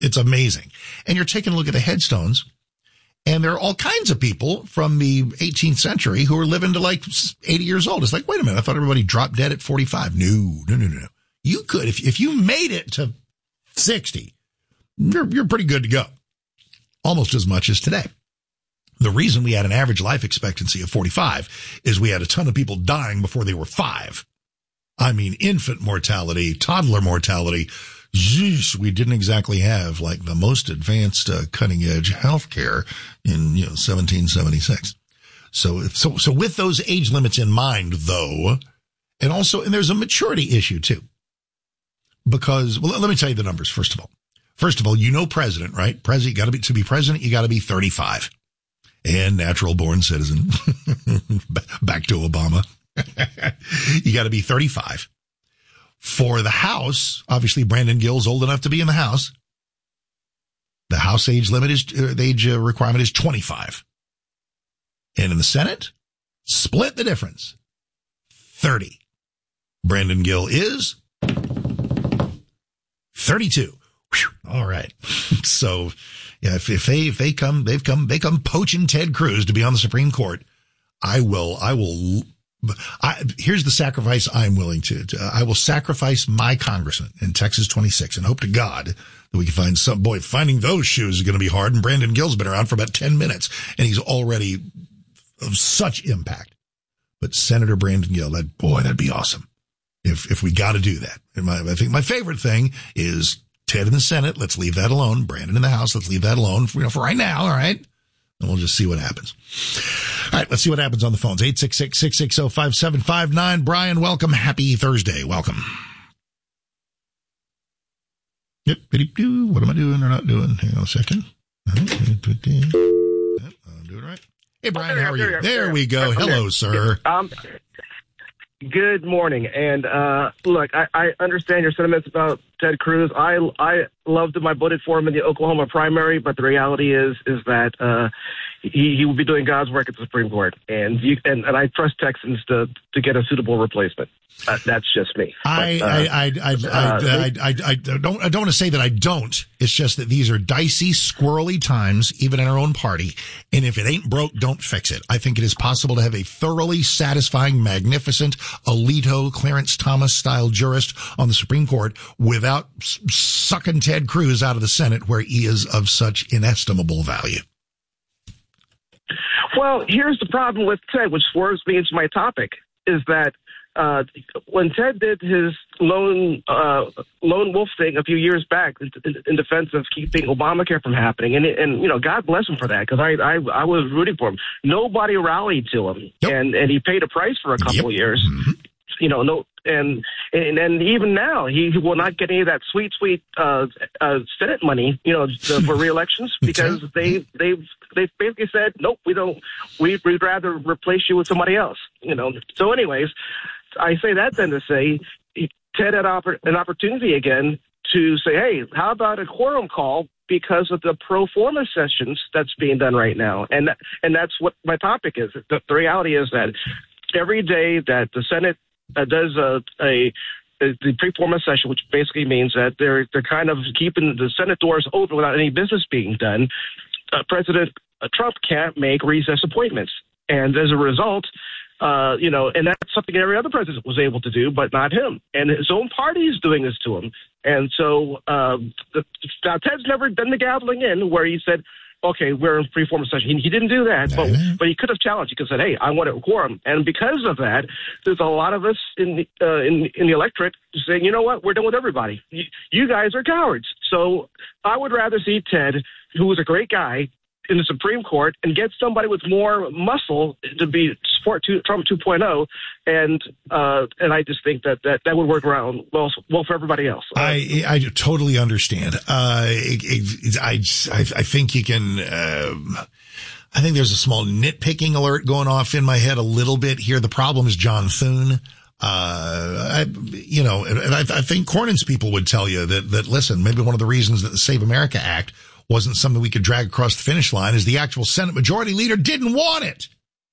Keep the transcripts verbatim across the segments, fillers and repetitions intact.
It's amazing. And you're taking a look at the headstones, and there are all kinds of people from the eighteenth century who are living to like eighty years old. It's like, wait a minute, I thought everybody dropped dead at forty-five. No, no, no, no. You could, if if you made it to sixty, you're, you're pretty good to go. Almost as much as today. The reason we had an average life expectancy of forty-five is we had a ton of people dying before they were five. I mean, infant mortality, toddler mortality. Zeesh, we didn't exactly have like the most advanced uh, cutting edge healthcare in, you know, seventeen seventy-six. So, if, so, so with those age limits in mind, though, and also, and there's a maturity issue too, because, well, let me tell you the numbers. First of all, first of all, you know, president, right? President, you got to be, to be president, you got to be thirty-five and natural born citizen. Back to Obama. You got to be thirty-five. For the House, obviously Brandon Gill's old enough to be in the House. The House age limit is, uh, the age uh, requirement is twenty-five. And in the Senate, split the difference. thirty. Brandon Gill is thirty-two. Whew. All right. So, yeah, if, if they, if they come, they've come, they come poaching Ted Cruz to be on the Supreme Court, I will, I will, I, here's the sacrifice I'm willing to, to. I will sacrifice my congressman in Texas twenty-six and hope to God that we can find some, boy, finding those shoes is going to be hard. And Brandon Gill's been around for about ten minutes and he's already of such impact. But Senator Brandon Gill, that, boy, that'd be awesome. If, if we got to do that. And my, I think my favorite thing is Ted in the Senate. Let's leave that alone. Brandon in the House. Let's leave that alone for, you know, for right now. All right. And we'll just see what happens. All right, let's see what happens on the phones. eight six six, six six zero, five seven five nine. Brian, welcome. Happy Thursday. Welcome. Yep. What am I doing or not doing? Hang on a second. I'll do it right. Hey, Brian, how are you? There we go. Hello, sir. Um, good morning. And uh, look, I, I understand your sentiments about Ted Cruz. I I loved him. I voted for him in the Oklahoma primary, but the reality is is that uh, he he will be doing God's work at the Supreme Court, and you and, and I trust Texans to to get a suitable replacement. Uh, that's just me. I, but, uh, I, I, I, I, uh, I, I, I don't I don't want to say that I don't. It's just that these are dicey, squirrely times, even in our own party. And if it ain't broke, don't fix it. I think it is possible to have a thoroughly satisfying, magnificent, Alito, Clarence Thomas style jurist on the Supreme Court without s- sucking Ted Cruz out of the Senate, where he is of such inestimable value. Well, here's the problem with Ted, which forces me into my topic, is that uh, when Ted did his lone uh, lone wolf thing a few years back in, in, in defense of keeping Obamacare from happening, and and you know, God bless him for that, because I, I I was rooting for him. Nobody rallied to him, yep. and and he paid a price for a couple yep. years. Mm-hmm. You know, no, and and and even now he will not get any of that sweet, sweet uh, uh, Senate money, you know, to, for re-elections, because they they've they've basically said, nope, we don't. We, we'd rather replace you with somebody else. You know. So, anyways, I say that then to say Ted had oppor- an opportunity again to say, hey, how about a quorum call because of the pro forma sessions that's being done right now, and that, and that's what my topic is. The, the reality is that every day that the Senate Uh, does a, a, a the pre-forma session, which basically means that they're they're kind of keeping the Senate doors open without any business being done. Uh, President Trump can't make recess appointments, and as a result, uh, you know, and that's something every other president was able to do, but not him. And his own party is doing this to him. And so um, the, now Ted's never done the gaveling in where he said, okay, we're in free-form session. He, he didn't do that, but, but he could have challenged. He could have said, hey, I want a quorum. And because of that, there's a lot of us in the, uh, in, in the electorate saying, you know what, we're done with everybody. You, you guys are cowards. So I would rather see Ted, who was a great guy, in the Supreme Court and get somebody with more muscle to be support to, Trump two point oh, and uh, and I just think that, that that would work around well well for everybody else. I I totally understand. Uh, it, it, I, I think you can. Uh, I think there's a small nitpicking alert going off in my head a little bit here. The problem is John Thune. Uh, I, you know, and I, I think Cornyn's people would tell you that that listen, maybe one of the reasons that the Save America Act wasn't something we could drag across the finish line is the actual Senate Majority Leader didn't want it.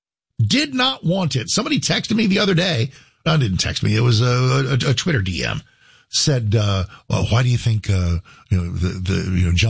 Did not want it. Somebody texted me the other day. No, didn't text me. It was a, a, a Twitter D M. said, uh, well, why do you think, uh, you know, the, the, you know, John